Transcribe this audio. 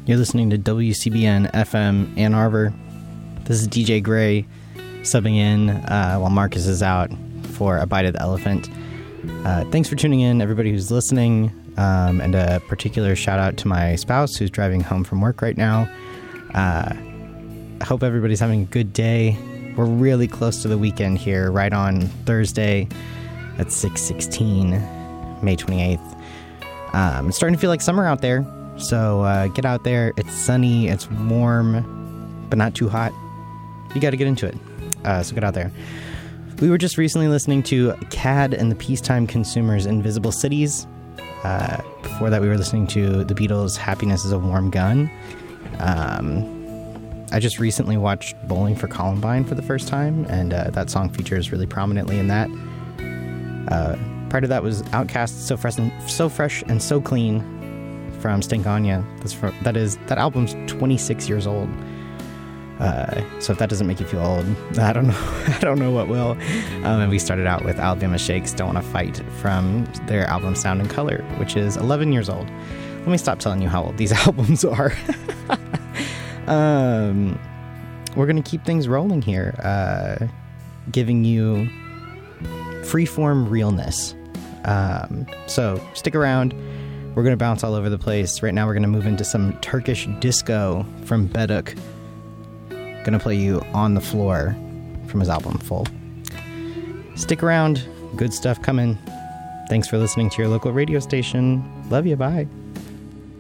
You're listening to WCBN FM Ann Arbor. This is DJ Gray subbing in while Marcus is out for A Bite of the Elephant. Thanks for tuning in, everybody who's listening, and a particular shout out to my spouse who's driving home from work right now. I hope everybody's having a good day. We're really close to the weekend here, right on Thursday at 6/16, May 28th. It's starting to feel like summer out there, so get out there. It's sunny, it's warm, but not too hot. You got to get into it, so get out there. We were just recently listening to Cad and the Peacetime Consumers' Invisible Cities. Before that, we were listening to the Beatles' Happiness is a Warm Gun. I just recently watched Bowling for Columbine for the first time, and that song features really prominently in that. Prior to that was Outkast's So Fresh and So Clean from Stankonia. That album's 26 years old. So if that doesn't make you feel old, I don't know what will. And we started out with Alabama Shake's Don't Wanna Fight from their album Sound and Color, which is 11 years old. Let me stop telling you how old these albums are. We're going to keep things rolling here, giving you freeform realness. So stick around. We're going to bounce all over the place. Right now we're going to move into some Turkish disco from Beduk. Going to play you On the Floor from his album Full. Stick around. Good stuff coming. Thanks for listening to your local radio station. Love you. Bye.